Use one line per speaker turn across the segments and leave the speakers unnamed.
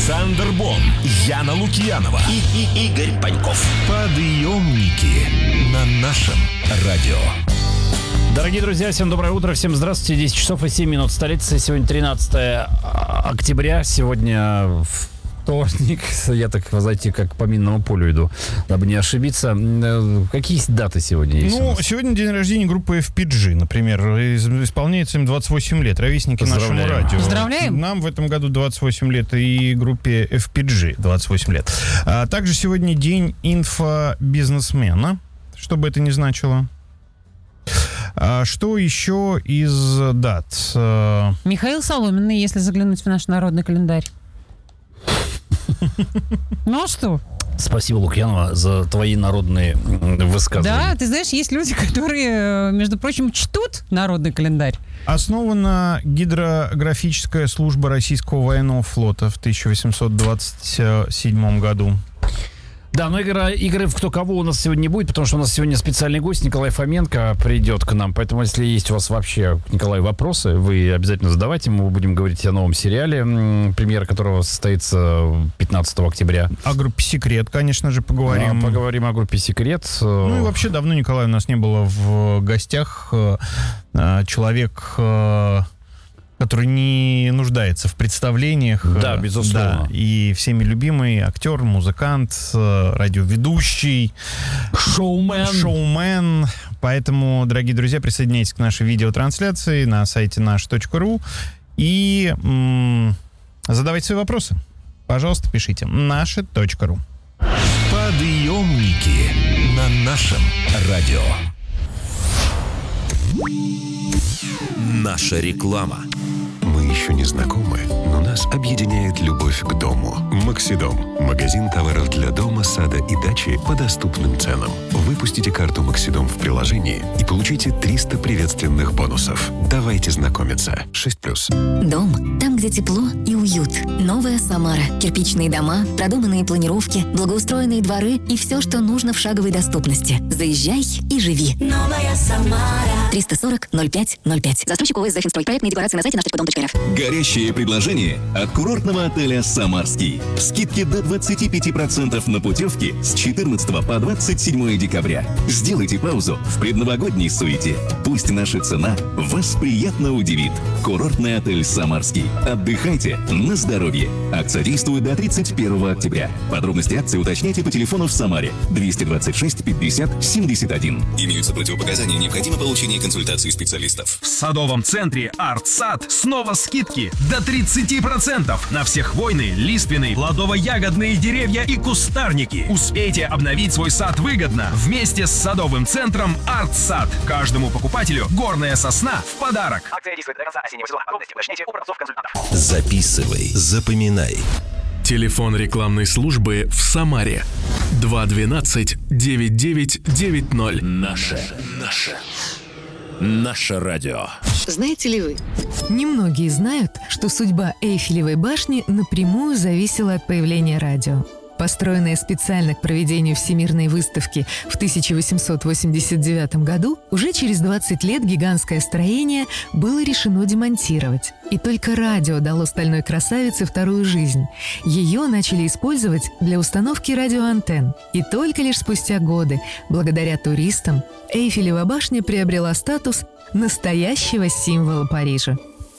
Александр Бон, Яна Лукьянова
и Игорь Паньков.
Подъемники на нашем радио.
Дорогие друзья, всем доброе утро, всем здравствуйте. 10 часов и 7 минут столицы. Сегодня 13 октября. Сегодня вторник. Я так, знаете, как по минному полю иду, дабы не ошибиться. Какие даты сегодня есть?
Ну, сегодня день рождения группы FPG, например. Исполняется им 28 лет. Ровесники нашему радио.
Поздравляем.
Нам в этом году 28 лет, и группе FPG 28 лет. А также сегодня день инфобизнесмена, что бы это ни значило. А что еще из дат?
Михаил Соломенный, если заглянуть в наш народный календарь. Ну а что?
Спасибо, Лукьянова, за твои народные высказывания.
Да, ты знаешь, есть люди, которые, между прочим, чтут народный календарь.
Основана гидрографическая служба российского военного флота в 1827 году.
Да, но игры в кто кого у нас сегодня не будет, потому что у нас сегодня специальный гость Николай Фоменко придет к нам. Поэтому, если есть у вас вообще к Николаю вопросы, вы обязательно задавайте. Мы будем говорить о новом сериале, премьера которого состоится 15 октября.
О группе «Секрет», конечно же, поговорим.
Поговорим о группе «Секрет».
Ну и вообще давно Николая у нас не было в гостях. Человек, который не нуждается в представлениях.
Да, безусловно.
Да, и всеми любимый актер, музыкант, радиоведущий, шоумен. Поэтому, дорогие друзья, присоединяйтесь к нашей видеотрансляции на сайте наш.ру и задавайте свои вопросы. Пожалуйста, пишите наше.ру.
Подъемники на нашем радио.
Наша реклама.
Мы еще не знакомы, но нас объединяет любовь к дому. Максидом. Магазин товаров для дома, сада и дачи по доступным ценам. Выпустите карту Максидом в приложении и получите 300 приветственных бонусов. Давайте знакомиться. 6+.
Дом. Там, где тепло и уют. Новая Самара. Кирпичные дома, продуманные планировки, благоустроенные дворы и все, что нужно в шаговой доступности. Заезжай и живи. Новая Самара. 340-05-05. Застройщик ОС «Захинстрой». Проектные декларации на сайте наш.дом.рф.
Горящее предложение от курортного отеля «Самарский». Скидки до 25% на путевки с 14 по 27 декабря. Сделайте паузу в предновогодней суете. Пусть наша цена вас приятно удивит. Курортный отель «Самарский». Отдыхайте на здоровье. Акция действует до 31 октября. Подробности акции уточняйте по телефону в Самаре 226 50 71. Имеются противопоказания, необходимо получение консультации специалистов.
В садовом центре «Артсад» снова скидки до 30% на все хвойные, лиственные, плодово-ягодные деревья и кустарники. Успейте обновить свой сад выгодно вместе с садовым центром «Артсад». Каждому покупателю горная сосна в подарок.
Акция действует до конца осеннего сезона. Подробности уточняйте у продавцов-консультантов.
Записывай, запоминай.
Телефон рекламной службы в Самаре 212-9990.
Наше радио.
Знаете ли вы? Немногие знают, что судьба Эйфелевой башни напрямую зависела от появления радио. Построенная специально к проведению Всемирной выставки в 1889 году, уже через 20 лет гигантское строение было решено демонтировать. И только радио дало стальной красавице вторую жизнь. Ее начали использовать для установки радиоантенн. И только лишь спустя годы, благодаря туристам, Эйфелева башня приобрела статус настоящего символа Парижа.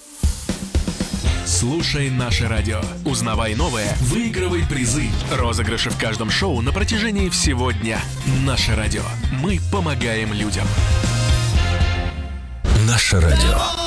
Слушай наше радио. Узнавай новое, выигрывай призы. Розыгрыши в каждом шоу на протяжении всего дня. Наше радио. Мы помогаем людям.
Наше радио.